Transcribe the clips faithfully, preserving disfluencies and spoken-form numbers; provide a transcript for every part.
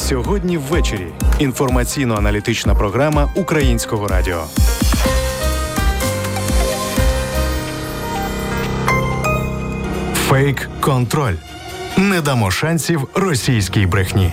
Сьогодні ввечері. Інформаційно-аналітична програма Українського радіо. Фейк-контроль. Не дамо шансів російській брехні.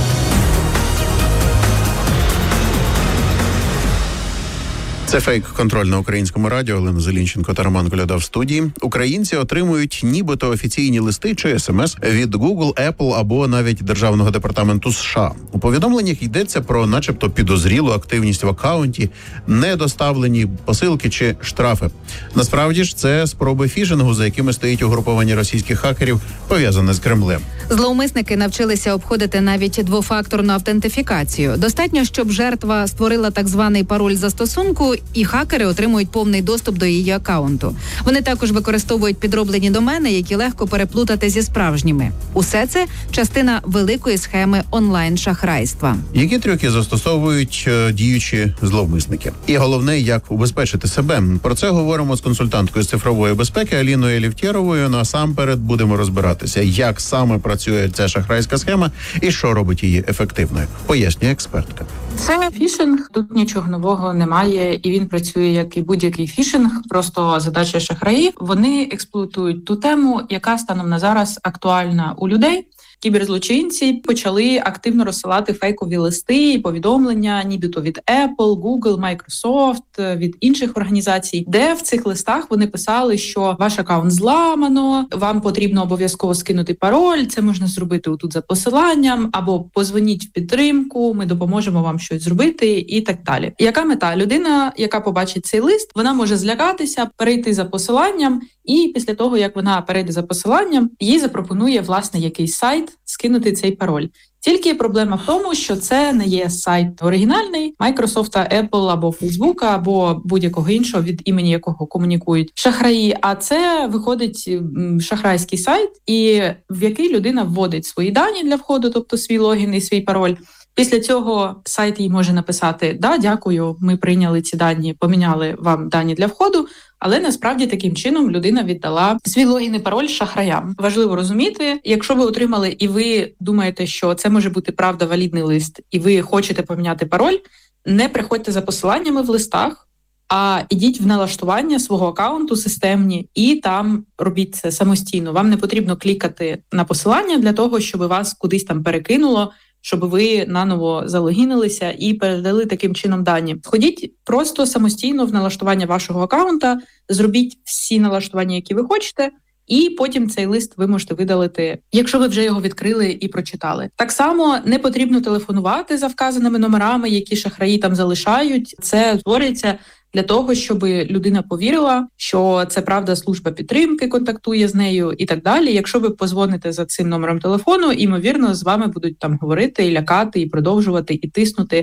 Це фейк-контроль на Українському радіо. Олена Зелінченко та Роман Коляда в студії. Українці отримують нібито офіційні листи чи смс від Google, Apple або навіть Державного департаменту США. У повідомленнях йдеться про начебто підозрілу активність в акаунті, недоставлені посилки чи штрафи. Насправді ж це спроби фішингу, за якими стоїть угруповання російських хакерів, пов'язане з Кремлем. Зловмисники навчилися обходити навіть двофакторну автентифікацію. Достатньо, щоб жертва створила так званий пароль застосунку, і хакери отримують повний доступ до її акаунту. Вони також використовують підроблені домени, які легко переплутати зі справжніми. Усе це частина великої схеми онлайн-шахрайства. Які трюки застосовують е, діючі зловмисники? І головне, як убезпечити себе. Про це говоримо з консультанткою з цифрової безпеки Аліною Лєвтєровою. Насамперед будемо розбиратися, як саме працює ця шахрайська схема і що робить її ефективною. Пояснює експертка. Це фішинг, тут нічого нового немає, і він працює як і будь-який фішинг. Просто задача шахраїв. Вони експлуатують ту тему, яка станом на зараз актуальна у людей. Кіберзлочинці почали активно розсилати фейкові листи і повідомлення, нібито від Apple, Google, Microsoft, від інших організацій, де в цих листах вони писали, що ваш акаунт зламано, вам потрібно обов'язково скинути пароль, це можна зробити отут за посиланням, або позвоніть в підтримку, ми допоможемо вам щось зробити і так далі. Яка мета? Людина, яка побачить цей лист, вона може злякатися, перейти за посиланням, і після того, як вона перейде за посиланням, їй запропонує, власне, якийсь сайт скинути цей пароль. Тільки проблема в тому, що це не є сайт оригінальний Microsoft, Apple або Facebook, або будь-якого іншого, від імені якого комунікують шахраї, а це виходить шахрайський сайт, і в який людина вводить свої дані для входу, тобто свій логін і свій пароль. Після цього сайт їй може написати: «Да, дякую, ми прийняли ці дані, поміняли вам дані для входу», але насправді таким чином людина віддала свій логін і пароль шахраям. Важливо розуміти, якщо ви отримали і ви думаєте, що це може бути правда валідний лист, і ви хочете поміняти пароль, не приходьте за посиланнями в листах, а ідіть в налаштування свого акаунту системні і там робіть це самостійно. Вам не потрібно клікати на посилання для того, щоб вас кудись там перекинуло, щоб ви наново залогінилися і передали таким чином дані. Сходіть просто самостійно в налаштування вашого акаунта, зробіть всі налаштування, які ви хочете, і потім цей лист ви можете видалити, якщо ви вже його відкрили і прочитали. Так само не потрібно телефонувати за вказаними номерами, які шахраї там залишають. Це створюється для того, щоб людина повірила, що це правда служба підтримки контактує з нею і так далі. Якщо ви позвоните за цим номером телефону, ймовірно, з вами будуть там говорити, і лякати, і продовжувати, і тиснути.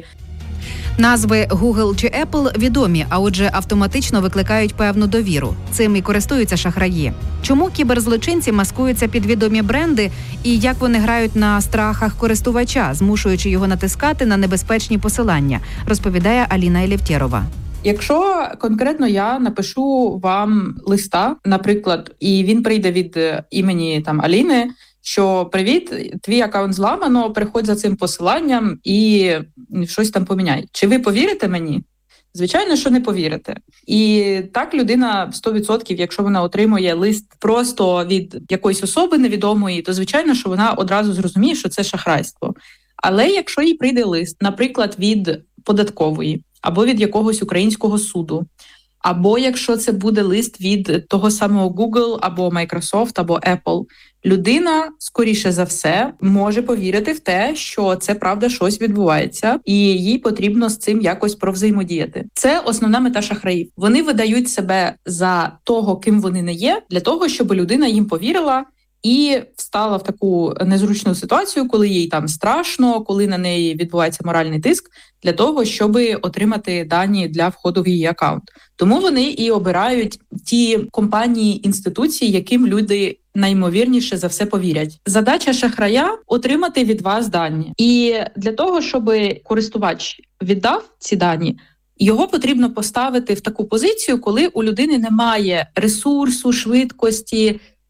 Назви Google чи Apple відомі, а отже автоматично викликають певну довіру. Цим і користуються шахраї. Чому кіберзлочинці маскуються під відомі бренди і як вони грають на страхах користувача, змушуючи його натискати на небезпечні посилання, розповідає Аліна Лєвтєрова. Якщо конкретно я напишу вам листа, наприклад, і він прийде від імені там Аліни, що «Привіт, твій акаунт зламано, переходь за цим посиланням і щось там поміняй». Чи ви повірите мені? Звичайно, що не повірите. І так людина сто відсотків, якщо вона отримує лист просто від якоїсь особи невідомої, то звичайно, що вона одразу зрозуміє, що це шахрайство. Але якщо їй прийде лист, наприклад, від податкової, або від якогось українського суду, або якщо це буде лист від того самого Google, або Microsoft, або Apple, людина, скоріше за все, може повірити в те, що це правда щось відбувається, і їй потрібно з цим якось провзаємодіяти. Це основна мета шахраїв. Вони видають себе за того, ким вони не є, для того, щоб людина їм повірила і встала в таку незручну ситуацію, коли їй там страшно, коли на неї відбувається моральний тиск, для того, щоб отримати дані для входу в її акаунт. Тому вони і обирають ті компанії, інституції, яким люди найімовірніше за все повірять. Задача шахрая – отримати від вас дані. І для того, щоб користувач віддав ці дані, його потрібно поставити в таку позицію, коли у людини немає ресурсу, швидкості,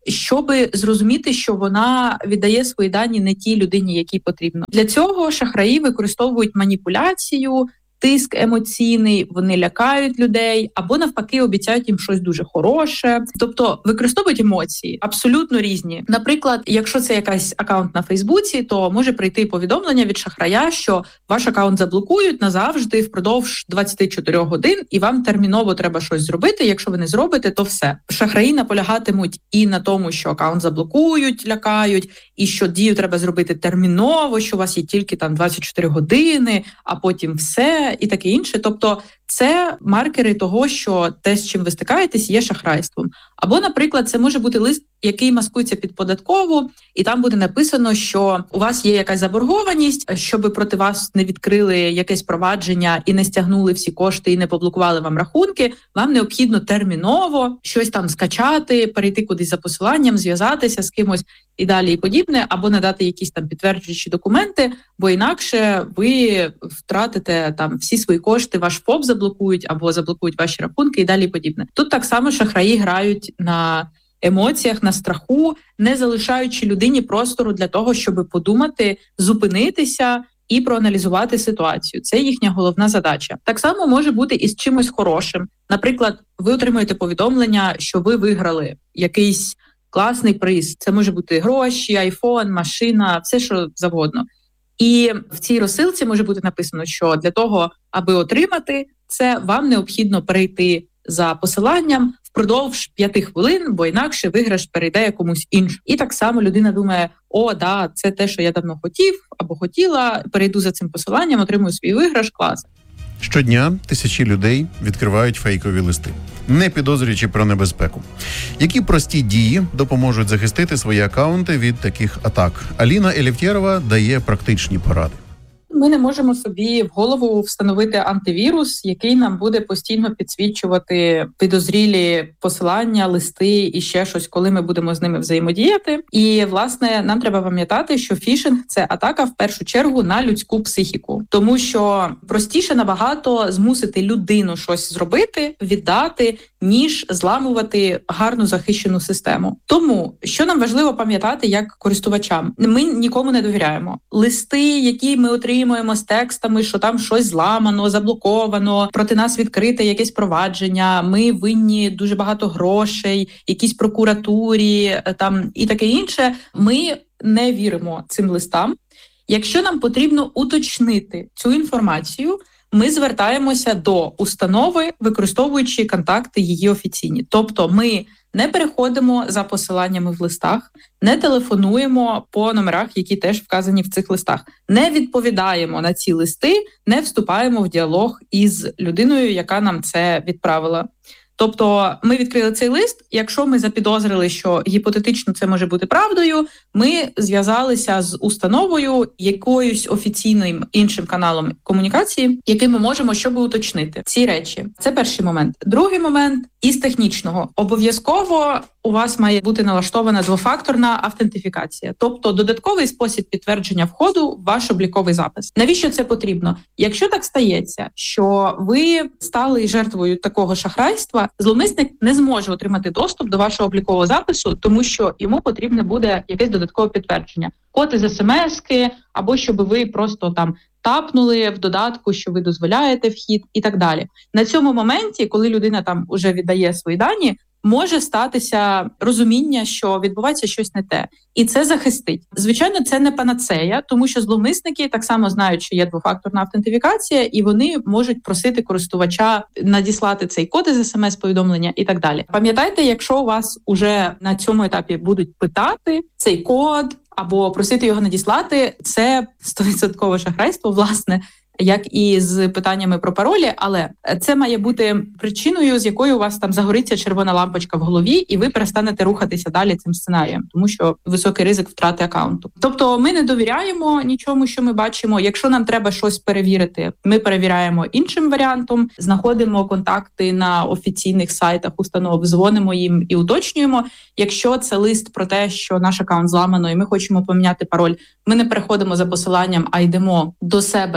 щоб зрозуміти, що вона віддає свої дані не тій людині, якій потрібно. Для цього шахраї використовують маніпуляцію, тиск емоційний, вони лякають людей або навпаки обіцяють їм щось дуже хороше. Тобто використовують емоції абсолютно різні. Наприклад, якщо це якийсь акаунт на Фейсбуці, то може прийти повідомлення від шахрая, що ваш акаунт заблокують назавжди впродовж двадцять чотири годин, і вам терміново треба щось зробити. Якщо ви не зробите, то все. Шахраї наполягатимуть і на тому, що акаунт заблокують, лякають, і що дію треба зробити терміново, що у вас є тільки там двадцять чотири години, а потім все. І таке інше. Тобто це маркери того, що те, з чим ви стикаєтесь, є шахрайством. Або, наприклад, це може бути лист, який маскується під податкову, і там буде написано, що у вас є якась заборгованість, щоб проти вас не відкрили якесь провадження і не стягнули всі кошти, і не поблокували вам рахунки. Вам необхідно терміново щось там скачати, перейти кудись за посиланням, зв'язатися з кимось і далі і подібне, або надати якісь там підтверджуючі документи, бо інакше ви втратите там всі свої кошти, ваш ФОП заблокують або заблокують ваші рахунки і далі і подібне. Тут так само шахраї грають на емоціях, на страху, не залишаючи людині простору для того, щоб подумати, зупинитися і проаналізувати ситуацію. Це їхня головна задача. Так само може бути і з чимось хорошим. Наприклад, ви отримуєте повідомлення, що ви виграли якийсь класний приз. Це може бути гроші, айфон, машина, все що завгодно. І в цій розсилці може бути написано, що для того, аби отримати це, вам необхідно перейти за посиланням впродовж п'яти хвилин, бо інакше виграш перейде комусь іншому. І так само людина думає, о, да, це те, що я давно хотів або хотіла, перейду за цим посиланням, отримую свій виграш, клас. Щодня тисячі людей відкривають фейкові листи, не підозрюючи про небезпеку. Які прості дії допоможуть захистити свої акаунти від таких атак? Аліна Елефтєрова дає практичні поради. Ми не можемо собі в голову встановити антивірус, який нам буде постійно підсвічувати підозрілі посилання, листи і ще щось, коли ми будемо з ними взаємодіяти. І, власне, нам треба пам'ятати, що фішинг – це атака в першу чергу на людську психіку. Тому що простіше набагато змусити людину щось зробити, віддати, ніж зламувати гарно захищену систему. Тому, що нам важливо пам'ятати як користувачам? Ми нікому не довіряємо. Листи, які ми отримуємо з текстами, що там щось зламано, заблоковано, проти нас відкрите якесь провадження, ми винні дуже багато грошей, якійсь прокуратурі там і таке інше, ми не віримо цим листам. Якщо нам потрібно уточнити цю інформацію, ми звертаємося до установи, використовуючи контакти її офіційні. Тобто ми не переходимо за посиланнями в листах, не телефонуємо по номерах, які теж вказані в цих листах, не відповідаємо на ці листи, не вступаємо в діалог із людиною, яка нам це відправила. Тобто ми відкрили цей лист, якщо ми запідозрили, що гіпотетично це може бути правдою, ми зв'язалися з установою, якоюсь офіційним іншим каналом комунікації, яким ми можемо, щоб уточнити ці речі. Це перший момент. Другий момент – із технічного. Обов'язково у вас має бути налаштована двофакторна автентифікація, тобто додатковий спосіб підтвердження входу в ваш обліковий запис. Навіщо це потрібно? Якщо так стається, що ви стали жертвою такого шахрайства, зловмисник не зможе отримати доступ до вашого облікового запису, тому що йому потрібне буде якесь додаткове підтвердження. Код із смс-ки, або щоб ви просто там тапнули в додатку, що ви дозволяєте вхід і так далі. На цьому моменті, коли людина там уже віддає свої дані, може статися розуміння, що відбувається щось не те. І це захистить. Звичайно, це не панацея, тому що зловмисники так само знають, що є двофакторна автентифікація, і вони можуть просити користувача надіслати цей код із смс-повідомлення і так далі. Пам'ятайте, якщо у вас уже на цьому етапі будуть питати цей код або просити його надіслати, це сто відсотків шахрайство, власне, як і з питаннями про паролі, але це має бути причиною, з якою у вас там загориться червона лампочка в голові, і ви перестанете рухатися далі цим сценарієм, тому що високий ризик втрати акаунту. Тобто ми не довіряємо нічому, що ми бачимо. Якщо нам треба щось перевірити, ми перевіряємо іншим варіантом, знаходимо контакти на офіційних сайтах установ, дзвонимо їм і уточнюємо. Якщо це лист про те, що наш акаунт зламано і ми хочемо поміняти пароль, ми не переходимо за посиланням, а йдемо до себе в обліковий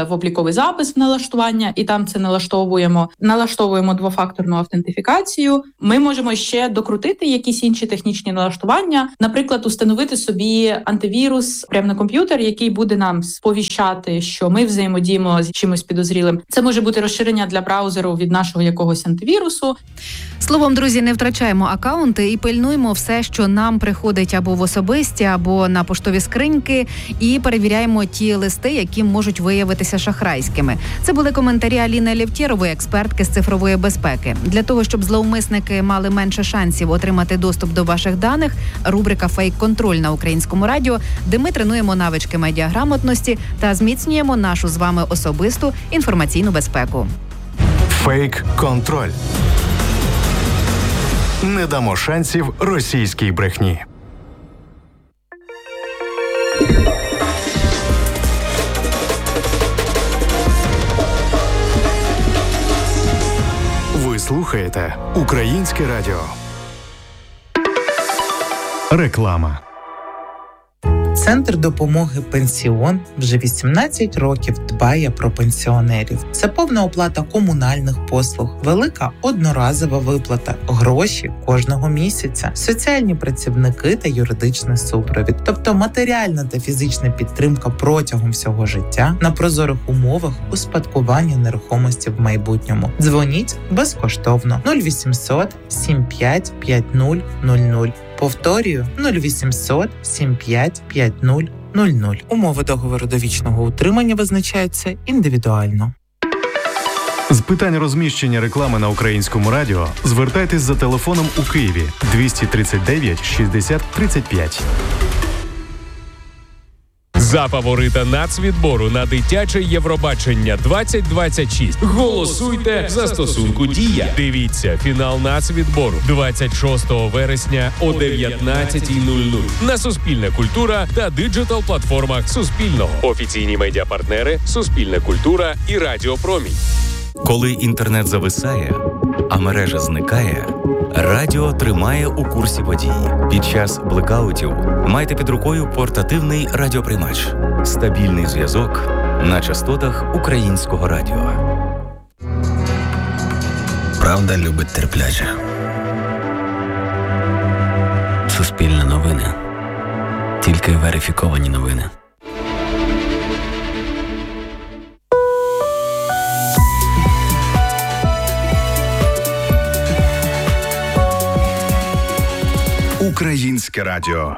письмовий запис в налаштування, і там це налаштовуємо. Налаштовуємо двофакторну автентифікацію. Ми можемо ще докрутити якісь інші технічні налаштування, наприклад, установити собі антивірус прямо на комп'ютер, який буде нам сповіщати, що ми взаємодіємо з чимось підозрілим. Це може бути розширення для браузеру від нашого якогось антивірусу. Словом, друзі, не втрачаємо акаунти і пильнуємо все, що нам приходить або в особисті, або на поштові скриньки, і перевіряємо ті листи, які можуть виявитися шахрайськими. Це були коментарі Аліни Лєвтєрової, експертки з цифрової безпеки. Для того, щоб зловмисники мали менше шансів отримати доступ до ваших даних, рубрика «Фейк-контроль» на Українському радіо, де ми тренуємо навички медіаграмотності та зміцнюємо нашу з вами особисту інформаційну безпеку. Фейк-контроль. Не дамо шансів російській брехні. Ви слухаєте Українське радіо. Реклама. Центр допомоги «Пенсіон» вже вісімнадцять років дбає про пенсіонерів. Це повна оплата комунальних послуг, велика одноразова виплата, гроші кожного місяця, соціальні працівники та юридичний супровід. Тобто матеріальна та фізична підтримка протягом всього життя на прозорих умовах успадкування нерухомості в майбутньому. Дзвоніть безкоштовно нуль вісімсот сім п'ять п'ять нуль нуль нуль. Повторюю, нуль вісімсот сім п'ять п'ять нуль нуль нуль. Умови договору довічного утримання визначаються індивідуально. З питань розміщення реклами на Українському радіо звертайтесь за телефоном у Києві двісті тридцять дев'ять шістдесят тридцять п'ять. За фаворита нацвідбору на дитяче Євробачення двадцять двадцять шість голосуйте в застосунку «Дія». Дивіться фінал нацвідбору двадцять шостого вересня о дев'ятнадцятій нуль нуль на Суспільне культура та диджитал-платформах Суспільного. Офіційні медіапартнери Суспільне культура і Радіо Промінь. Коли інтернет зависає, а мережа зникає, радіо тримає у курсі подій. Під час блекаутів майте під рукою портативний радіоприймач. Стабільний зв'язок на частотах Українського радіо. Правда любить терпляче. Суспільне новини. Тільки верифіковані новини. Українське радіо.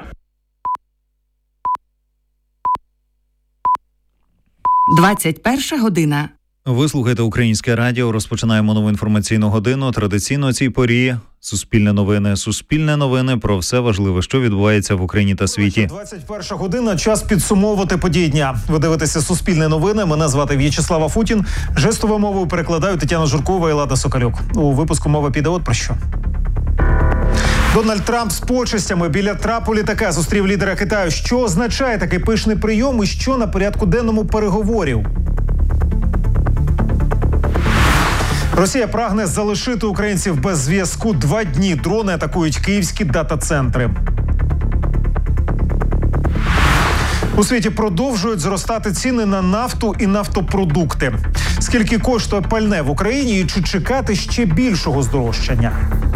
двадцять перша година. Ви слухаєте Українське радіо. Розпочинаємо нову інформаційну годину. Традиційно о цій порі Суспільне новини. Суспільне новини про все важливе, що відбувається в Україні та світі. двадцять перша година. Час підсумовувати події дня. Ви дивитеся Суспільне новини. Мене звати В'ячеслав Афутін. Жестовою мовою перекладаю Тетяна Журкова і Лада Соколюк. У випуску мова піде от про що. Дональд Трамп з почестями біля трапу літака зустрів лідера Китаю. Що означає такий пишний прийом і що на порядку денному переговорів? Росія прагне залишити українців без зв'язку. Два дні дрони атакують київські дата-центри. У світі продовжують зростати ціни на нафту і нафтопродукти. Скільки коштує пальне в Україні і чи чекати ще більшого здорожчання?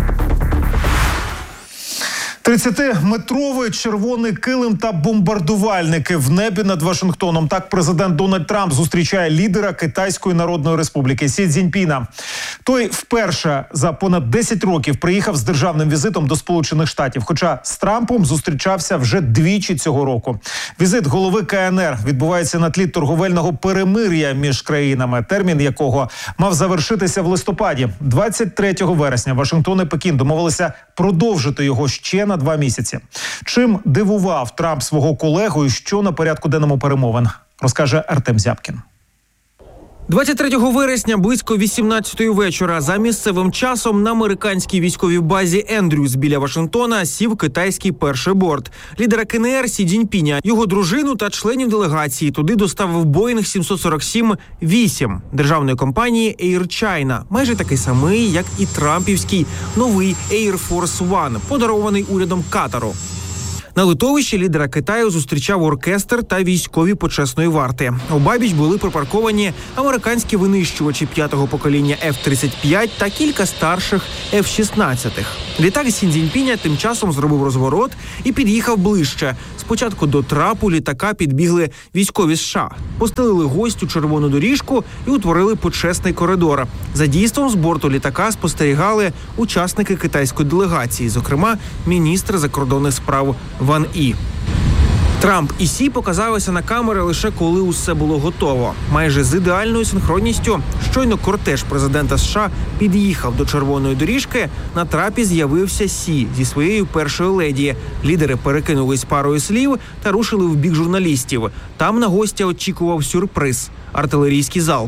тридцятиметровий червоний килим та бомбардувальники в небі над Вашингтоном. Так президент Дональд Трамп зустрічає лідера Китайської Народної Республіки Сі Цзіньпіна. Той вперше за понад десять років приїхав з державним візитом до Сполучених Штатів, хоча з Трампом зустрічався вже двічі цього року. Візит голови Ка Ен Ер відбувається на тлі торговельного перемир'я між країнами, термін якого мав завершитися в листопаді. двадцять третього вересня Вашингтон і Пекін домовилися продовжити його ще на два місяці. Чим дивував Трамп свого колегу і що на порядку денному перемовин, розкаже Артем Зябкін. двадцять третього вересня близько вісімнадцятої вечора за місцевим часом на американській військовій базі Ендрюс біля Вашингтона сів китайський перший борт. Лідера Ка Ен Ер Сі Цзіньпіня, його дружину та членів делегації туди доставив Боїнг сімсот сорок сім вісім державної компанії Air China, майже такий самий, як і трампівський новий Air Force One, подарований урядом Катару. На литовищі лідера Китаю зустрічав оркестр та військові почесної варти. Обабіч були припарковані американські винищувачі п'ятого покоління еф тридцять п'ять та кілька старших еф шістнадцять. Літак Сі Цзіньпіня тим часом зробив розворот і під'їхав ближче. Спочатку до трапу літака підбігли військові США, постелили гостю червону доріжку і утворили почесний коридор. За дійством з борту літака спостерігали учасники китайської делегації, зокрема міністр закордонних справ Ван І. Трамп і Сі показалися на камери лише коли усе було готово. Майже з ідеальною синхронністю, щойно кортеж президента США під'їхав до червоної доріжки, на трапі з'явився Сі зі своєю першою леді. Лідери перекинулись парою слів та рушили в бік журналістів. Там на гостя очікував сюрприз – артилерійський залп.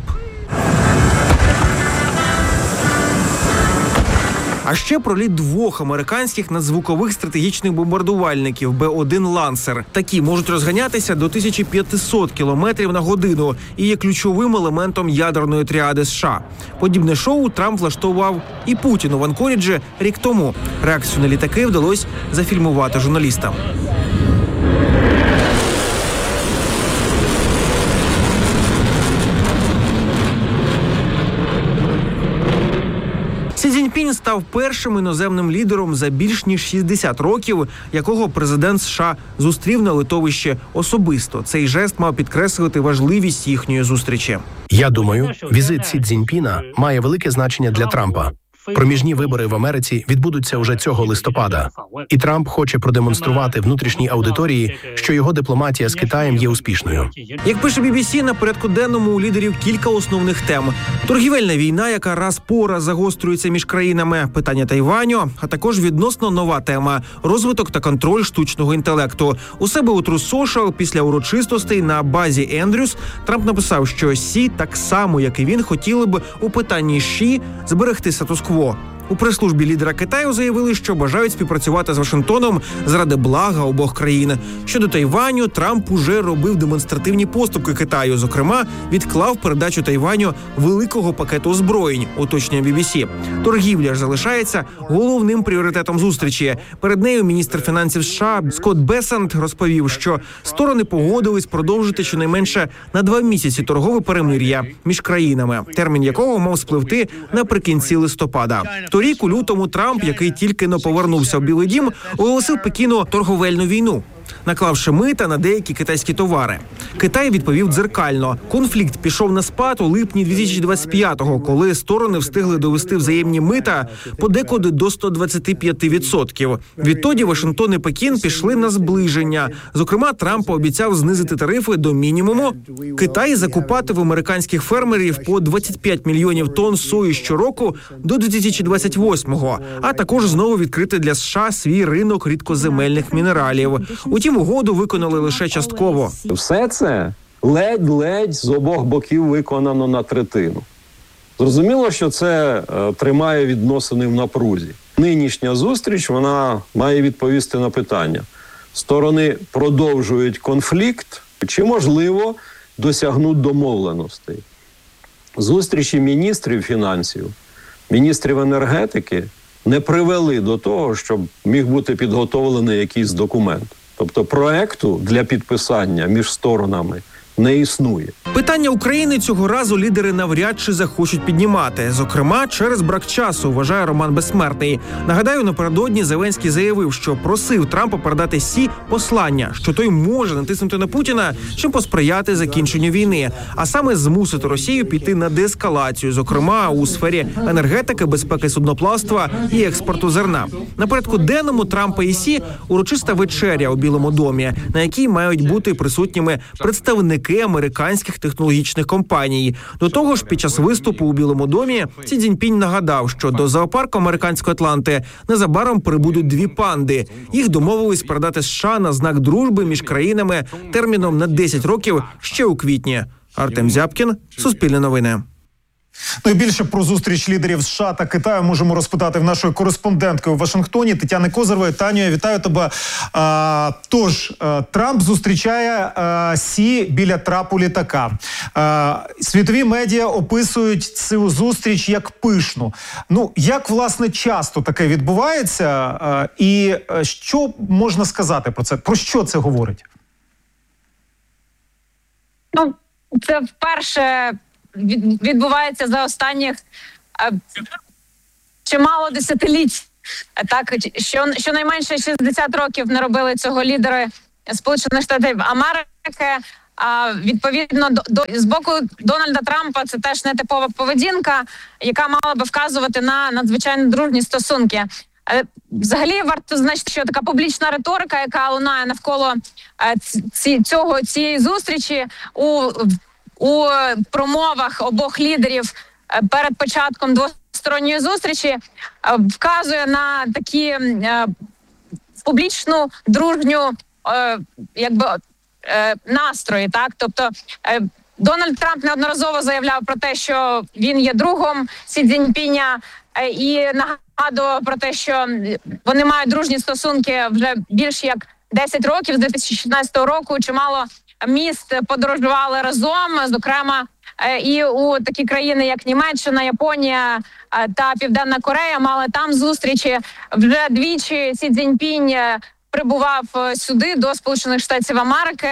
А ще проліт двох американських надзвукових стратегічних бомбардувальників Бе один «Лансер». Такі можуть розганятися до тисяча п'ятсот кілометрів на годину і є ключовим елементом ядерної тріади США. Подібне шоу Трамп влаштував і Путіну в Анкоріджі рік тому. Реакцію на літаки вдалося зафільмувати журналістам. Сі Цзіньпінь став першим іноземним лідером за більш ніж шістдесят років, якого президент США зустрів на литовищі особисто. Цей жест мав підкреслити важливість їхньої зустрічі. Я думаю, візит Сі Цзіньпіна має велике значення для Трампа. Проміжні вибори в Америці відбудуться уже цього листопада. І Трамп хоче продемонструвати внутрішній аудиторії, що його дипломатія з Китаєм є успішною. Як пише бі бі сі, на порядку денному у лідерів кілька основних тем. Торгівельна війна, яка раз по раз загострюється між країнами, питання Тайваню, а також відносно нова тема – розвиток та контроль штучного інтелекту. У себе у Truth Social після урочистостей на базі Ендрюс Трамп написав, що Сі, так само, як і він, хотіли б у питанні Ші зберегти статус-кво. У прес-службі лідера Китаю заявили, що бажають співпрацювати з Вашингтоном заради блага обох країн. Щодо Тайваню, Трамп уже робив демонстративні поступки Китаю. Зокрема, відклав передачу Тайваню великого пакету озброєнь, уточнює бі бі сі. Торгівля ж залишається головним пріоритетом зустрічі. Перед нею міністр фінансів США Скотт Бесент розповів, що сторони погодились продовжити щонайменше на два місяці торгове перемир'я між країнами, термін якого мав спливти наприкінці листопада. Торік у лютому Трамп, який тільки-но повернувся в Білий дім, оголосив Пекіну торговельну війну, наклавши мита на деякі китайські товари. Китай відповів дзеркально. Конфлікт пішов на спад у липні дві тисячі двадцять п'ятого, коли сторони встигли довести взаємні мита подекуди до сто двадцять п'ять відсотків. Відтоді Вашингтон і Пекін пішли на зближення. Зокрема, Трамп обіцяв знизити тарифи до мінімуму. Китай закупати в американських фермерів по двадцять п'ять мільйонів тонн сої щороку до дві тисячі двадцять восьмого, а також знову відкрити для США свій ринок рідкоземельних мінералів. Утім, угоду виконали лише частково. Все це ледь-ледь з обох боків виконано на третину. Зрозуміло, що це е, тримає відносини в напрузі. Нинішня зустріч, вона має відповісти на питання. Сторони продовжують конфлікт, чи, можливо, досягнуть домовленостей. Зустрічі міністрів фінансів, міністрів енергетики не привели до того, щоб міг бути підготовлений якийсь документ. Тобто проекту для підписання між сторонами не існує. Питання України цього разу лідери навряд чи захочуть піднімати. Зокрема, через брак часу, вважає Роман Безсмертний. Нагадаю, напередодні Зеленський заявив, що просив Трампа передати Сі послання, що той може натиснути на Путіна, щоб посприяти закінченню війни, а саме змусити Росію піти на деескалацію, зокрема у сфері енергетики, безпеки судноплавства і експорту зерна. На порядку денному Трампа і Сі урочиста вечеря у Білому домі, на якій мають бути присутніми представники американських технологічних компаній. До того ж, під час виступу у Білому домі Сі Цзіньпінь нагадав, що до зоопарку американської Атланти незабаром прибудуть дві панди. Їх домовились передати США на знак дружби між країнами терміном на десять років ще у квітні. Артем Зябкін, Суспільне новини. Ну і більше про зустріч лідерів США та Китаю можемо розпитати в нашої кореспондентки у Вашингтоні Тетяни Козирової. Таню, я вітаю тебе. А, тож, а, Трамп зустрічає а, Сі біля трапу літака. А, світові медіа описують цю зустріч як пишну. Ну, як, власне, часто таке відбувається? А, і а, що можна сказати про це? Про що це говорить? Ну, це вперше відбувається за останніх е, чимало десятиліть. Так, що, щонайменше шістдесят років не робили цього лідери Сполучених Штатів Америки. А відповідно до, до з боку Дональда Трампа це теж нетипова поведінка, яка мала би вказувати на надзвичайно дружні стосунки. Взагалі варто значити, що така публічна риторика, яка лунає навколо ці, цього цієї зустрічі у у промовах обох лідерів перед початком двосторонньої зустрічі, вказує на такі публічну дружню, якби настрої, так, тобто. Дональд Трамп неодноразово заявляв про те, що він є другом Сі Цзіньпіня, і нагадував про те, що вони мають дружні стосунки вже більш як десять років, з дві тисячі шістнадцятого року. Чимало міст подорожували разом, зокрема і у такі країни, як Німеччина, Японія та Південна Корея, мали там зустрічі. Вже двічі Сі Цзіньпінь прибував сюди, до Сполучених Штатів Америки,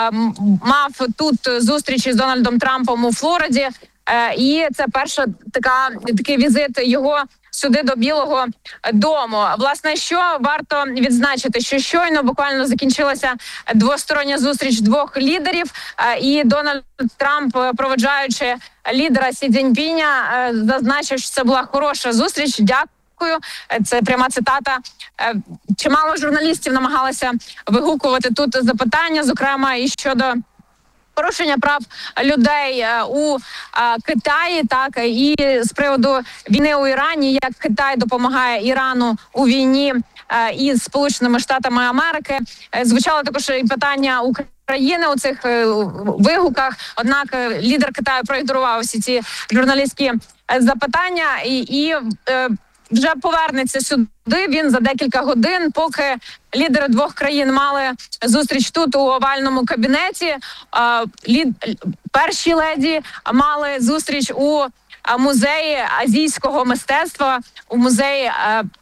мав тут зустрічі з Дональдом Трампом у Флориді, і це перша така такий візит його сюди до Білого дому. Власне, що варто відзначити, що щойно буквально закінчилася двостороння зустріч двох лідерів, і Дональд Трамп, проводжаючи лідера Сі Цзіньпіня, зазначив, що це була хороша зустріч. Дякую. Це пряма цитата. Чимало журналістів намагалися вигукувати тут запитання, зокрема і щодо порушення прав людей у Китаї, так, і з приводу війни у Ірані, як Китай допомагає Ірану у війні із Сполученими Штатами Америки. Звучало також і питання України у цих вигуках, однак лідер Китаю проігнорував всі ці журналістські запитання і, і вже повернеться сюди він за декілька годин, поки лідери двох країн мали зустріч тут у овальному кабінеті. Лід... Перші леді мали зустріч у музеї азійського мистецтва, у музеї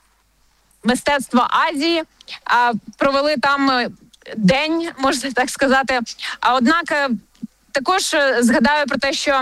мистецтва Азії. Провели там день, можна так сказати. Однак також згадаю про те, що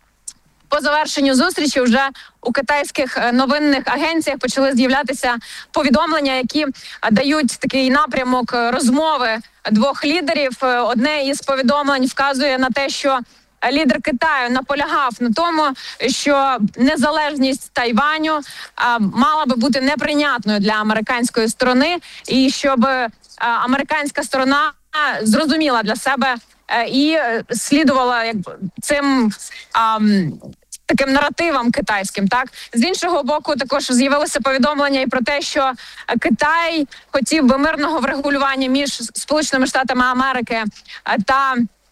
по завершенню зустрічі вже у китайських новинних агенціях почали з'являтися повідомлення, які дають такий напрямок розмови двох лідерів. Одне із повідомлень вказує на те, що лідер Китаю наполягав на тому, що незалежність Тайваню а, мала би бути неприйнятною для американської сторони, і щоб а, американська сторона зрозуміла для себе а, і слідувала якби цим а, таким наративам китайським. Так, з іншого боку, також з'явилося повідомлення і про те, що Китай хотів би мирного врегулювання між Сполученими Штатами Америки та,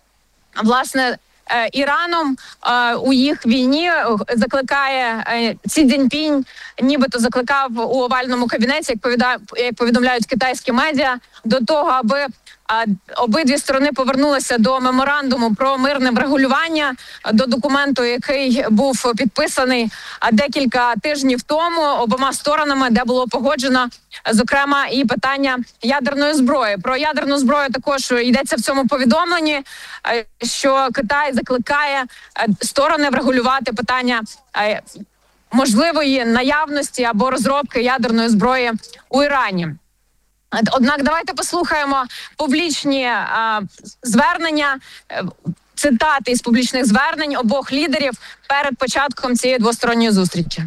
власне, Іраном у їх війні. Закликає Сі Цзіньпінь, нібито закликав у овальному кабінеті, як повідомляють китайські медіа, до того, аби обидві сторони повернулися до меморандуму про мирне врегулювання, до документу, який був підписаний декілька тижнів тому обома сторонами, де було погоджено, зокрема, і питання ядерної зброї. Про ядерну зброю також йдеться в цьому повідомленні, що Китай закликає сторони врегулювати питання можливої наявності або розробки ядерної зброї у Ірані. Однак давайте послухаємо публічні а, звернення, цитати із публічних звернень обох лідерів перед початком цієї двосторонньої зустрічі.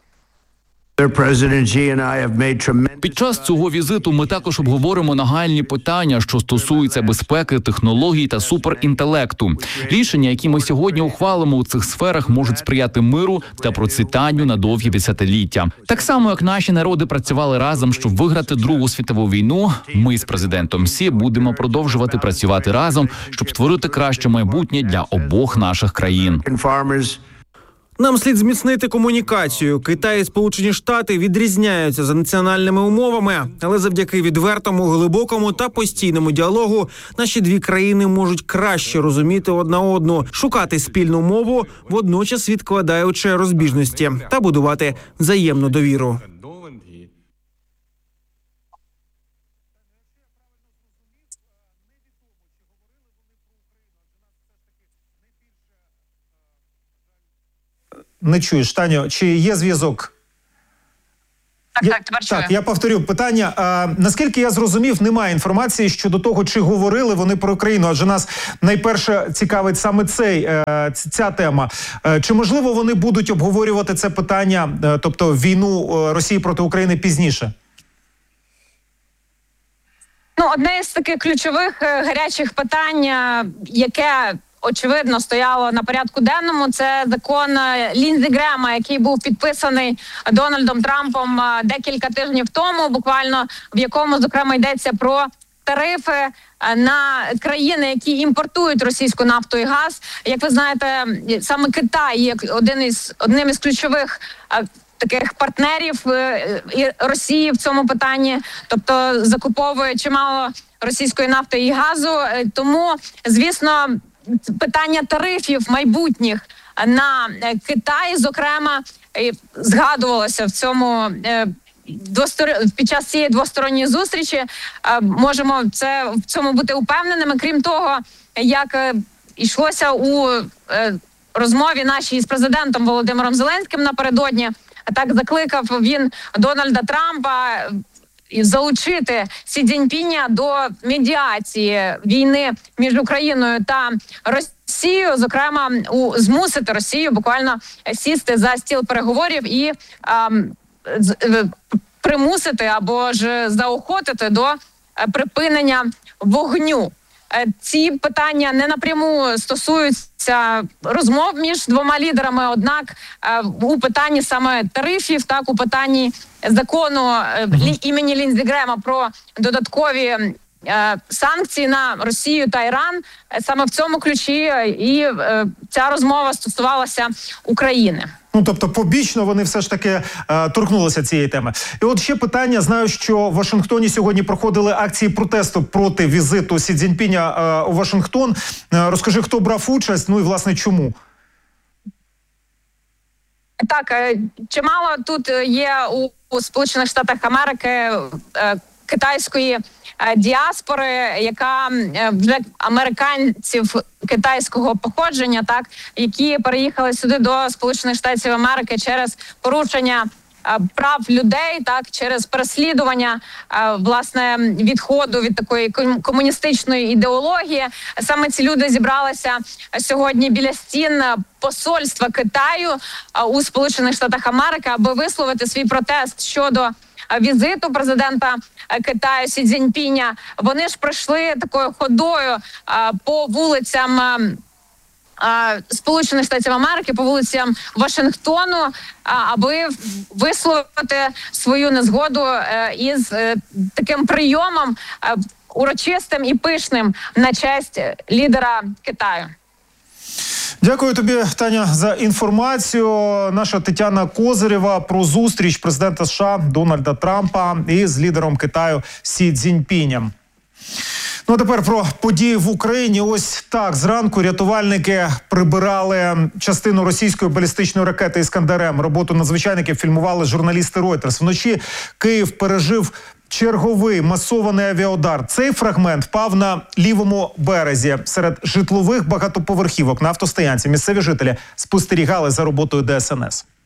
Під час цього візиту ми також обговоримо нагальні питання, що стосуються безпеки, технологій та суперінтелекту. Рішення, які ми сьогодні ухвалимо у цих сферах, можуть сприяти миру та процвітанню на довгі десятиліття. Так само, як наші народи працювали разом, щоб виграти Другу світову війну, ми з президентом Сі будемо продовжувати працювати разом, щоб створити краще майбутнє для обох наших країн. Нам слід зміцнити комунікацію. Китай і Сполучені Штати відрізняються за національними умовами, але завдяки відвертому, глибокому та постійному діалогу наші дві країни можуть краще розуміти одна одну, шукати спільну мову, водночас відкладаючи розбіжності, та будувати взаємну довіру. Не чуєш, Таню, чи є зв'язок? Так, я, так, тепер чую. Так, я повторю питання. А, наскільки я зрозумів, немає інформації щодо того, чи говорили вони про Україну, адже нас найперше цікавить саме цей, е, ця тема. Е, чи можливо вони будуть обговорювати це питання, е, тобто війну е, Росії проти України пізніше? Ну, одне з таких ключових е, гарячих питань, яке очевидно стояло на порядку денному, це закон Ліндзі Грема, який був підписаний Дональдом Трампом декілька тижнів тому, буквально, в якому, зокрема, йдеться про тарифи на країни, які імпортують російську нафту і газ. Як ви знаєте, саме Китай є один із, одним із ключових таких партнерів і Росії в цьому питанні, тобто закуповує чимало російської нафти і газу. Тому, звісно, питання тарифів майбутніх на Китай, зокрема, згадувалося в цьому двостор... під час цієї двосторонньої зустрічі. Можемо це в цьому бути упевненими. Крім того, як йшлося у розмові нашій з президентом Володимиром Зеленським напередодні, так закликав він Дональда Трампа залучити Сі Цзіньпіня до медіації війни між Україною та Росією, зокрема, у змусити Росію буквально сісти за стіл переговорів і ем, з, примусити або ж заохотити до припинення вогню. Ці питання не напряму стосуються розмов між двома лідерами, однак у питанні саме тарифів, так, у питанні закону імені Ліндзі Грема про додаткові санкції на Росію та Іран, саме в цьому ключі і ця розмова стосувалася України. Ну, тобто побічно вони все ж таки е, торкнулися цієї теми. І от ще питання. Знаю, що в Вашингтоні сьогодні проходили акції протесту проти візиту Сі Цзіньпіня е, у Вашингтон. Е, розкажи, хто брав участь, ну і, власне, чому? Так, чимало тут є у, у Сполучених Штатах Америки е, китайської діаспори, яка вже американців китайського походження, так, які переїхали сюди до Сполучених Штатів Америки через порушення прав людей, так, через переслідування, власне, відходу від такої комуністичної ідеології. Саме ці люди зібралися сьогодні біля стін посольства Китаю у Сполучених Штатах Америки, аби висловити свій протест щодо візиту президента Китаю Сі Цзіньпіня. Вони ж пройшли такою ходою а, по вулицям а, Сполучених Штатів Америки, по вулицям Вашингтону, а, аби висловити свою незгоду а, із а, таким прийомом а, урочистим і пишним на честь лідера Китаю. Дякую тобі, Таня, за інформацію. Наша Тетяна Козирєва про зустріч президента США Дональда Трампа із лідером Китаю Сі Цзіньпінем. Ну а тепер про події в Україні. Ось так, зранку рятувальники прибирали частину російської балістичної ракети «Іскандер-М». Роботу надзвичайників фільмували журналісти Reuters. Вночі Київ пережив черговий масований авіаудар. Цей фрагмент впав на лівому березі серед житлових багатоповерхівок на автостоянці. Місцеві жителі спостерігали за роботою Де Ес Ен Ес.